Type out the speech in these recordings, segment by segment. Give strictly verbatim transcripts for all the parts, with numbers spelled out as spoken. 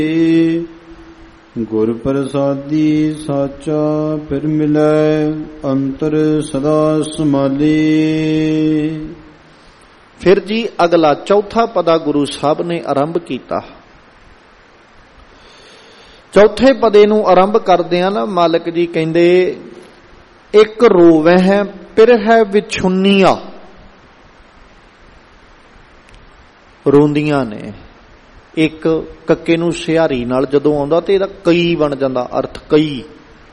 ਗੁਰ ਪ੍ਰਸਾਦੀ ਸਾਚਾ ਫਿਰ ਮਿਲੈ ਅੰਤਰ ਸਦਾ ਸਮਾਲੇ। ਫਿਰ ਜੀ ਅਗਲਾ ਚੌਥਾ ਪਦਾ ਗੁਰੂ ਸਾਹਿਬ ਨੇ ਆਰੰਭ ਕੀਤਾ। ਚੌਥੇ ਪਦੇ ਨੂੰ ਆਰੰਭ ਕਰਦਿਆਂ ਨਾ ਮਾਲਕ ਜੀ ਕਹਿੰਦੇ, ਇੱਕ ਰੋਵਹਿ ਪਿਰਹਿ ਵਿਛੁੰਨੀਆਂ, ਰੋਂਦੀਆਂ ਨੇ। ਇੱਕ ਕੱਕੇ ਨੂੰ ਸਿਹਾਰੀ ਨਾਲ ਜਦੋਂ ਆਉਂਦਾ ਤੇ ਇਹਦਾ ਕਈ ਬਣ ਜਾਂਦਾ ਅਰਥ, ਕਈ।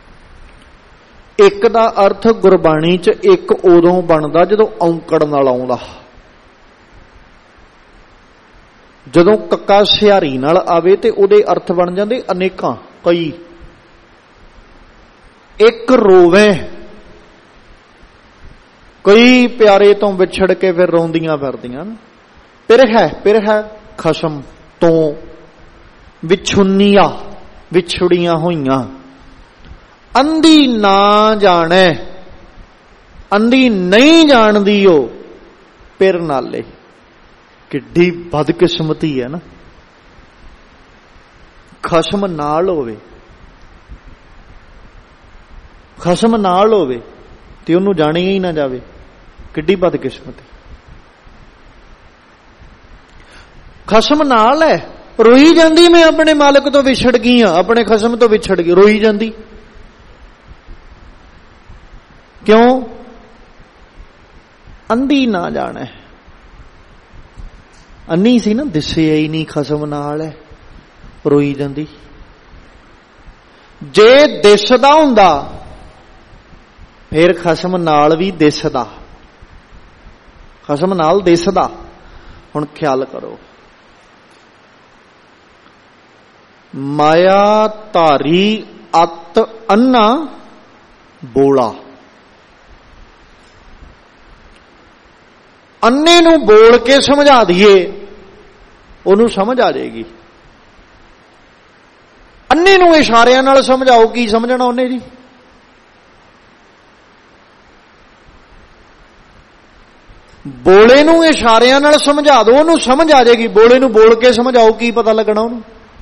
ਇੱਕ ਦਾ ਅਰਥ ਗੁਰਬਾਣੀ ਚ ਇੱਕ ਉਦੋਂ ਬਣਦਾ ਜਦੋਂ ਔਂਕੜ ਨਾਲ ਆਉਂਦਾ। ਜਦੋਂ ਕੱਕਾ ਸਿਹਾਰੀ ਨਾਲ ਆਵੇ ਤੇ ਉਹਦੇ ਅਰਥ ਬਣ ਜਾਂਦੇ ਅਨੇਕਾਂ, ਕਈ। ਇੱਕ ਰੋਵੇ, ਕਈ ਪਿਆਰੇ ਤੋਂ ਵਿਛੜ ਕੇ ਫਿਰ ਰੋਂਦੀਆਂ ਫਿਰਦੀਆਂ। ਪਿਰਹਿ, ਪਿਰਹਿ ਖਸਮ ਤੋਂ, ਵਿਛੁੰਨੀਆਂ ਵਿਛੜੀਆਂ ਹੋਈਆਂ। ਅੰਧੀ ਨਾ ਜਾਣੈ, ਅੰਧੀ ਨਹੀਂ ਜਾਣਦੀ ਉਹ ਪਿਰ ਨਾਲੇ। ਕਿੱਡੀ ਬਦਕਿਸਮਤੀ ਹੈ ਨਾ, ਖਸਮ ਨਾਲ ਹੋਵੇ, ਖਸਮ ਨਾਲ ਹੋਵੇ ਤੇ ਉਹਨੂੰ ਜਾਣਿਆ ਹੀ ਨਾ ਜਾਵੇ। ਕਿੱਡੀ ਬਦਕਿਸਮਤੀ। ਖਸਮ ਨਾਲ ਹੈ, ਰੋਈ ਜਾਂਦੀ, ਮੈਂ ਆਪਣੇ ਮਾਲਕ ਤੋਂ ਵਿਛੜ ਗਈ ਹਾਂ, ਆਪਣੇ ਖਸਮ ਤੋਂ ਵਿਛੜ ਗਈ, ਰੋਈ ਜਾਂਦੀ। ਕਿਉਂ? ਅੰਧੀ ਨਾ ਜਾਣੈ, ਅੰਨੀ ਸੀ ਨਾ, ਦਿਸਿਆ ਹੀ ਨਹੀਂ, ਖਸਮ ਨਾਲ ਹੈ, ਰੋਈ ਜਾਂਦੀ। ਜੇ ਦਿਸਦਾ ਹੁੰਦਾ ਫਿਰ ਖਸਮ ਨਾਲ ਵੀ ਦਿਸਦਾ, ਖਸਮ ਨਾਲ ਦਿਸਦਾ। ਹੁਣ ਖਿਆਲ ਕਰੋ, ਮਾਇਆ ਧਾਰੀ ਅਤ ਅੰਨਾ ਬੋਲਾ। ਅੰਨੇ ਨੂੰ ਬੋਲ ਕੇ ਸਮਝਾ ਦਈਏ, ਉਹਨੂੰ ਸਮਝ ਆ ਜਾਏਗੀ। ਅੰਨੇ ਨੂੰ ਇਸ਼ਾਰਿਆਂ ਨਾਲ ਸਮਝਾਓ, ਕੀ ਸਮਝਣਾ ਉਹਨੇ ਜੀ? ਬੋਲੇ ਨੂੰ ਇਸ਼ਾਰਿਆਂ ਨਾਲ ਸਮਝਾ ਦਿਓ, ਉਹਨੂੰ ਸਮਝ ਆ ਜਾਏਗੀ। ਬੋਲੇ ਨੂੰ ਬੋਲ ਕੇ ਸਮਝਾਓ, ਕੀ ਪਤਾ ਲੱਗਣਾ ਉਹਨੂੰ?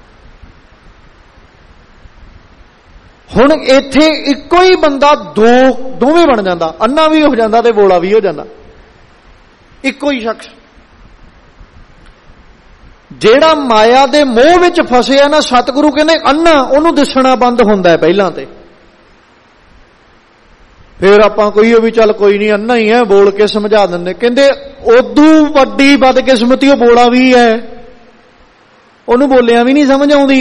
ਹੁਣ ਇੱਥੇ ਇੱਕੋ ਹੀ ਬੰਦਾ ਦੋ ਦੋਵੇਂ ਬਣ ਜਾਂਦਾ, ਅੰਨਾ ਵੀ ਹੋ ਜਾਂਦਾ ਤੇ ਬੋਲਾ ਵੀ ਹੋ ਜਾਂਦਾ। ਇੱਕੋ ਹੀ ਸ਼ਖਸ ਜਿਹੜਾ ਮਾਇਆ ਦੇ ਮੋਹ ਵਿੱਚ ਫਸਿਆ ਨਾ, ਸਤਿਗੁਰੂ ਕਹਿੰਦੇ ਅੰਨਾ, ਉਹਨੂੰ ਦਿਸਣਾ ਬੰਦ ਹੁੰਦਾ ਹੈ ਪਹਿਲਾਂ ਤੇ। ਫਿਰ ਆਪਾਂ ਕਹੀਏ ਵੀ ਚੱਲ ਕੋਈ ਨਹੀਂ, ਅੰਨਾ ਹੀ ਹੈ, ਬੋਲ ਕੇ ਸਮਝਾ ਦਿੰਦੇ। ਕਹਿੰਦੇ ਉਦੋਂ ਵੱਡੀ ਬਦਕਿਸਮਤੀ ਉਹ ਬੋਲਾ ਵੀ ਹੈ, ਉਹਨੂੰ ਬੋਲਿਆ ਵੀ ਨਹੀਂ ਸਮਝ ਆਉਂਦੀ।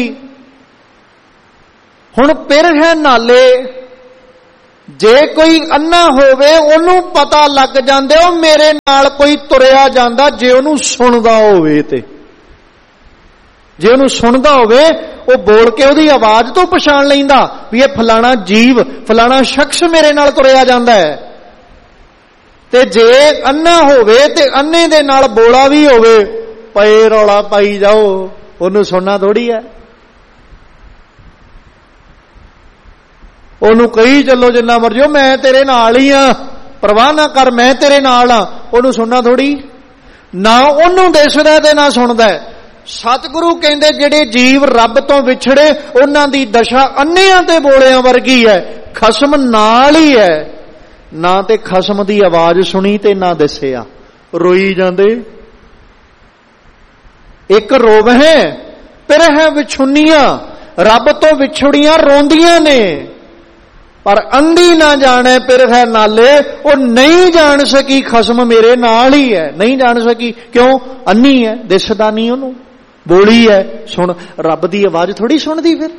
ਹੁਣ ਪਿਰ ਹੈ ਨਾਲੇ, ਜੇ ਕੋਈ ਅੰਨਾ ਹੋਵੇ ਉਹਨੂੰ ਪਤਾ ਲੱਗ ਜਾਂਦੇ ਉਹ ਮੇਰੇ ਨਾਲ ਕੋਈ ਤੁਰਿਆ ਜਾਂਦਾ, ਜੇ ਉਹਨੂੰ ਸੁਣਦਾ ਹੋਵੇ। ਤੇ ਜੇ ਉਹਨੂੰ ਸੁਣਦਾ ਹੋਵੇ, ਉਹ ਬੋਲ ਕੇ ਉਹਦੀ ਆਵਾਜ਼ ਤੋਂ ਪਛਾਣ ਲੈਂਦਾ ਵੀ ਇਹ ਫਲਾਣਾ ਜੀਵ, ਫਲਾਣਾ ਸ਼ਖਸ ਮੇਰੇ ਨਾਲ ਤੁਰਿਆ ਜਾਂਦਾ ਹੈ। ਤੇ ਜੇ ਅੰਨਾ ਹੋਵੇ ਤੇ ਅੰਨੇ ਦੇ ਨਾਲ ਬੋਲਾ ਵੀ ਹੋਵੇ, ਪਏ ਰੌਲਾ ਪਾਈ ਜਾਓ, ਉਹਨੂੰ ਸੁਣਨਾ ਥੋੜੀ ਹੈ। ਉਹਨੂੰ ਕਹੀ ਚੱਲੋ ਜਿੰਨਾ ਮਰਜ਼ੀ, ਮੈਂ ਤੇਰੇ ਨਾਲ ਹੀ ਆ, ਪਰਵਾਹ ਨਾ ਕਰ, ਮੈਂ ਤੇਰੇ ਨਾਲ ਆ, ਉਹਨੂੰ ਸੁਣਨਾ ਥੋੜੀ। ਨਾ ਉਹਨੂੰ ਦਿਸਦਾ ਤੇ ਨਾ ਸੁਣਦਾ। ਸਤਿਗੁਰੂ ਕਹਿੰਦੇ ਜਿਹੜੇ ਜੀਵ ਰੱਬ ਤੋਂ ਵਿਛੜੇ, ਉਹਨਾਂ ਦੀ ਦਸ਼ਾ ਅੰਨਿਆਂ ਤੇ ਬੋਲਿਆਂ ਵਰਗੀ ਹੈ, ਖਸਮ ਨਾਲ ਹੀ ਹੈ। ਨਾ ਤੇ ਖਸਮ ਦੀ ਆਵਾਜ਼ ਸੁਣੀ ਤੇ ਨਾ ਦਿਸਿਆ, ਰੋਈ ਜਾਂਦੇ। ਇੱਕ ਰੋਵਹਿ ਪਿਰਹਿ ਵਿਛੁੰਨੀਆਂ, ਰੱਬ ਤੋਂ ਵਿਛੜੀਆਂ ਰੋਂਦੀਆਂ ਨੇ। ਪਰ ਅੰਧੀ ਨਾ ਜਾਣੇ ਪਿਰਹਿ ਨਾਲੇ, ਉਹ ਨਹੀਂ ਜਾਣ ਸਕੀ ਖਸਮ ਮੇਰੇ ਨਾਲ ਹੀ ਹੈ। ਨਹੀਂ ਜਾਣ ਸਕੀ, ਕਿਉਂ? ਅੰਨੀ ਹੈ, ਦਿਸਦਾ ਨਹੀਂ ਉਹਨੂੰ, ਬੋਲੀ ਹੈ। ਸੁਣ, ਰੱਬ ਦੀ ਆਵਾਜ਼ ਥੋੜੀ ਸੁਣਦੀ। ਫਿਰ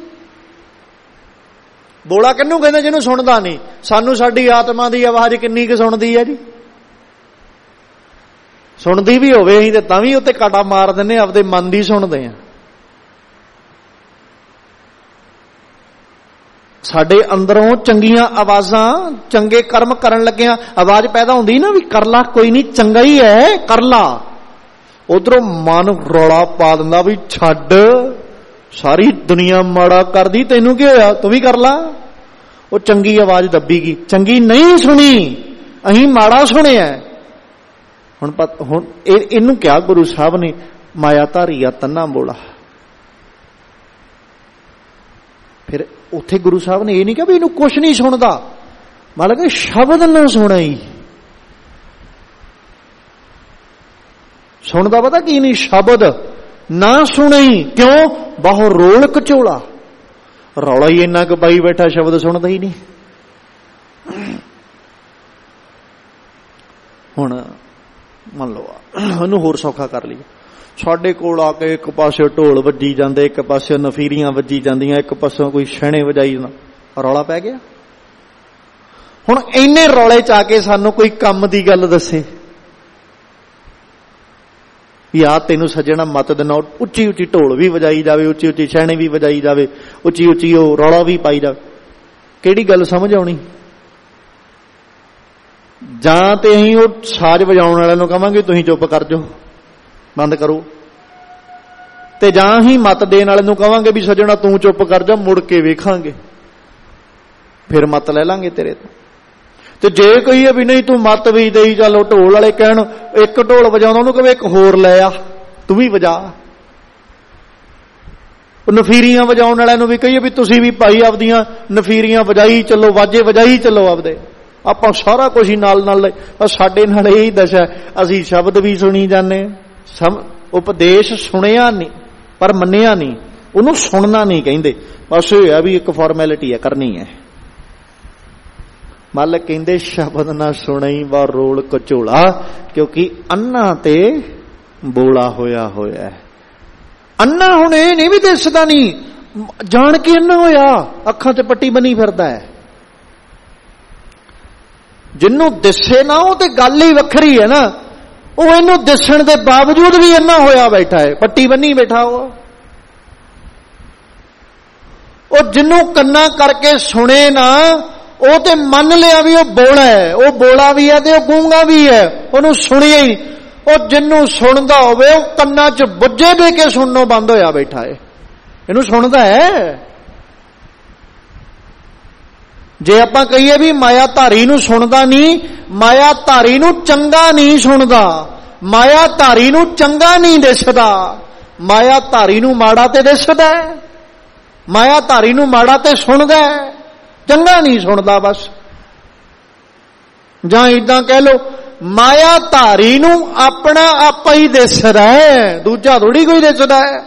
ਬੋਲਾ ਕਿਹਨੂੰ ਕਹਿੰਦੇ? ਜਿਹਨੂੰ ਸੁਣਦਾ ਨਹੀਂ। ਸਾਨੂੰ ਸਾਡੀ ਆਤਮਾ ਦੀ ਆਵਾਜ਼ ਕਿੰਨੀ ਕੁ ਸੁਣਦੀ ਹੈ ਜੀ? ਸੁਣਦੀ ਵੀ ਹੋਵੇ ਅਸੀਂ ਤੇ ਤਾਂ ਵੀ ਉੱਤੇ ਕਾਟਾ ਮਾਰ ਦਿੰਦੇ, ਆਪਦੇ ਮਨ ਦੀ ਸੁਣਦੇ ਆ। ਸਾਡੇ ਅੰਦਰੋਂ ਚੰਗੀਆਂ ਆਵਾਜ਼ਾਂ, ਚੰਗੇ ਕਰਮ ਕਰਨ ਲੱਗਿਆਂ ਆਵਾਜ਼ ਪੈਦਾ ਹੁੰਦੀ ਨਾ ਵੀ ਕਰ ਲਾ, ਕੋਈ ਨਹੀਂ, ਚੰਗਾ ਹੀ ਹੈ, ਕਰ ਲਾ। ਉਧਰੋਂ ਮਨ ਰੌਲਾ ਪਾ ਦਿੰਦਾ ਵੀ ਛੱਡ, ਸਾਰੀ ਦੁਨੀਆ ਮਾੜਾ ਕਰਦੀ, ਤੈਨੂੰ ਕੀ ਹੋਇਆ, ਤੂੰ ਵੀ ਕਰ ਲਾ। ਉਹ ਚੰਗੀ ਆਵਾਜ਼ ਦੱਬੀ ਗਈ, ਚੰਗੀ ਨਹੀਂ ਸੁਣੀ, ਅਸੀਂ ਮਾੜਾ ਸੁਣਿਆ। ਹੁਣ ਹੁਣ ਇਹਨੂੰ ਕਿਹਾ ਗੁਰੂ ਸਾਹਿਬ ਨੇ, ਮਾਇਆ ਧਾਰੀਆ ਤੰਨਾ ਬੋਲਾ। फिर उत्थे गुरु साहब ने ये नहीं कहा भी इनू कुछ नहीं सुनता, मतलब कि शब्द ना सुनाई। सुनता पता की नहीं, शब्द ना सुनाई। क्यों? बाहर रोल कचोला, रौला ही इन्ना कि पाई बैठा, शब्द सुनता ही नहीं। हुण मन लो इनू होर सौखा कर लिया, साडे कोल आके एक पासे ढोल वजी जांदे, एक पासे नफीरियां वजी जांदियां, एक पासों कोई छेणे वजाई जांदा, रौला पै गया। हुण इन्ने रौले च आके सानू कोई काम दी गल दसे भी आ तेनू सजना मत देना, उच्ची उच्ची ढोल भी वजाई जावे, उच्ची उच्ची छेणे भी वजाई जावे, उच्ची उच्ची ओ रौला भी पाई जावे, किहड़ी गल समझ आउणी? जां ते असीं ओ साज वजाउण वालिਆਂ ਨੂੰ ਕਹਾਂਗੇ ਤੁਸੀਂ चुप कर जाओ, बंद करो, ते जां ही मत देण वाले ਨੂੰ ਕਹਾਂਗੇ भी सजना तू चुप कर जा, मुड़ के वेखांगे, फिर मत ले लांगे तेरे तो। ते जे कही भी नहीं तू मत भी देई चलो, ढोल वाले कहण एक ढोल वजाउंदा ਉਹਨੂੰ कहे एक होर ले आ, तू भी वजा। नफीरियां वजाउण वालिਆਂ ਨੂੰ भी कहिए भी तुसीं भी भाई आपदियां नफीरियां वजाई चलो, वाजे वजाई चलो आपदे, ਆਪਾਂ ਸਾਰਾ ਕੁਝ ਹੀ ਨਾਲ ਨਾਲ। ਸਾਡੇ ਨਾਲ ਇਹੀ ਦਸ਼ਾ, ਅਸੀਂ ਸ਼ਬਦ ਵੀ ਸੁਣੀ ਜਾਂਦੇ, ਉਪਦੇਸ਼ ਸੁਣਿਆ ਨਹੀਂ ਪਰ ਮੰਨਿਆ ਨਹੀਂ, ਉਹਨੂੰ ਸੁਣਨਾ ਨਹੀਂ ਕਹਿੰਦੇ। ਬਸ ਇਹ ਹੈ ਵੀ ਇੱਕ ਫਾਰਮੈਲਿਟੀ ਹੈ, ਕਰਨੀ ਹੈ। ਮਾਲਕ ਕਹਿੰਦੇ ਸ਼ਬਦ ਨਾ ਸੁਣਈ ਵਾ ਰੋਲ ਕਚੋਲਾ, ਕਿਉਂਕਿ ਅੰਨਾ ਤੇ ਬੋਲਾ ਹੋਇਆ ਹੋਇਆ। ਅੰਨਾ ਹੁਣ ਇਹ ਨਹੀਂ ਵੀ ਦਿਸਦਾ ਨਹੀਂ, ਜਾਣ ਕੇ ਅੰਨਾ ਹੋਇਆ, ਅੱਖਾਂ ਤੇ ਪੱਟੀ ਬਣੀ ਫਿਰਦਾ ਹੈ। जिन्नू दिसे ना वो तो गल ही वखरी है ना, वो इनू दिसण दे बावजूद भी इन्ना होया बैठा है, पट्टी बनी बैठा हो। वो जिन्नू कन्ना करके सुने ना, वो तो मन लिया भी वो बोला है, वो बोला भी है तो गूंगा भी है, उन्होंने सुनिया ही। और जिन्नू सुनदा होवे वो कन्ना च बुझे दे के सुननों बंद होया बैठा है, इनू सुनदा है। जे आपां कहिए भी माया धारी नूं सुनदा नहीं, माया धारी नूं चंगा नहीं सुनदा, माया धारी नूं चंगा नहीं दिसदा, माया धारी नूं माड़ा ते दिसदा है, माया धारी नूं माड़ा ते सुनदा है, चंगा नहीं सुनदा। बस जां इदां कह लो, माया धारी नूं अपना आपा ही दिसदा है, दूजा थोड़ी कोई दिसदा है।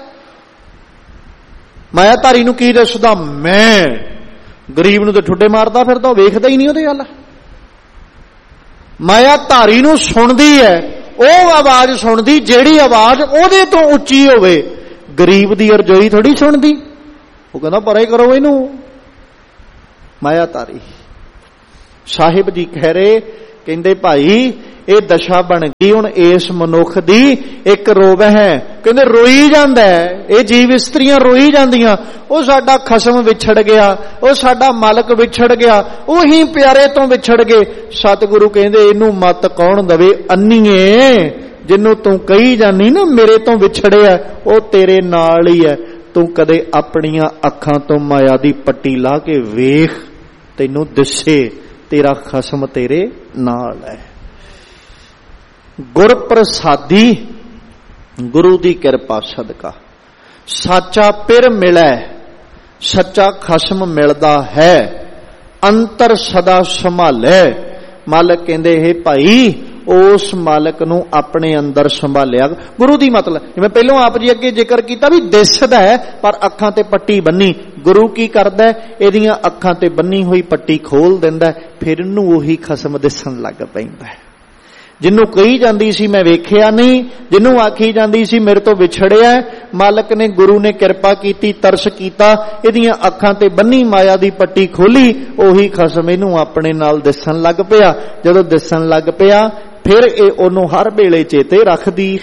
माया धारी नूं की दिसदा? मैं गरीब नूं तो ठुड्डे मारदा फिरदा, वेखदा ही नहीं ਉਹਦੇ ਵੱਲ। माया धारी नूं सुनदी है, ਉਹ आवाज सुनदी ਜਿਹੜੀ आवाज ਉਹਦੇ ਤੋਂ ਉੱਚੀ ਹੋਵੇ। गरीब ਦੀ ਅਰਜ਼ੋਈ ਥੋੜੀ ਸੁਣਦੀ, ਉਹ ਕਹਿੰਦਾ ਪਰੇ ਕਰੋ ਇਹਨੂੰ। माया धारी ਸਾਹਿਬ ਜੀ ਕਹਿ ਰਹੇ, ਕਹਿੰਦੇ ਭਾਈ ਇਹ ਦਸ਼ਾ ਬਣ ਗਈ ਹੁਣ ਇਸ ਮਨੁੱਖ ਦੀ, ਇੱਕ ਰੋਗ ਹੈ, ਕਹਿੰਦੇ ਰੋਈ ਜਾਂਦਾ ਹੈ, ਇਹ ਜੀਵ ਇਸਤਰੀਆਂ ਰੋਈ ਜਾਂਦੀਆਂ, ਉਹ ਸਾਡਾ ਖਸਮ ਵਿਛੜ ਗਿਆ, ਉਹ ਸਾਡਾ ਮਾਲਕ ਵਿਛੜ ਗਿਆ, ਉਹੀ ਪਿਆਰੇ ਤੋਂ ਵਿਛੜ ਗਏ। ਸਤਿਗੁਰੂ ਕਹਿੰਦੇ ਇਹਨੂੰ ਮਤ ਕੌਣ ਦਵੇ? ਅੰਨੀਏ, ਜਿਹਨੂੰ ਤੂੰ ਕਹੀ ਜਾਨੀ ਨਾ ਮੇਰੇ ਤੋਂ ਵਿਛੜਿਆ, ਉਹ ਤੇਰੇ ਨਾਲ ਹੀ ਹੈ। ਤੂੰ ਕਦੇ ਆਪਣੀਆਂ ਅੱਖਾਂ ਤੋਂ ਮਾਇਆ ਦੀ ਪੱਟੀ ਲਾ ਕੇ ਵੇਖ, ਤੈਨੂੰ ਦਿਸੇ तेरा खसम तेरे नाल है। गुर प्रसादी, गुरु दी किरपा सदका सच्चा पिर मिलै, सच्चा खसम मिलदा है, अंतर सदा संभाले। मालक कहंदे हे भाई उस मालक नूं अपने अंदर संभालिया। गुरु दी मतलब जिवें पहलों आप जी अगे जिक्र कीता भी दिसदा है पर अखां ते पट्टी बन्नी, गुरु की करदा है? इहदियां अखां ते बन्नी हुई पट्टी खोल दिंदा है, फिर इहनूं ओही खसम दिसन लग पैंदा है। जिन्हों कही जाती सी मैं वेखिया नहीं, जिन्हों आखी जाती सी मेरे तो विछड़िया, मालक ने गुरु ने किरपा की, तरस किया, इहदियां अखां ते बन्नी माया दी पट्टी खोली, ओही खसम इहनूं अपने नाल दिसन लग पिया। जदों दिसन लग पिया फिर ये ओनू हर वेले चेते रखदी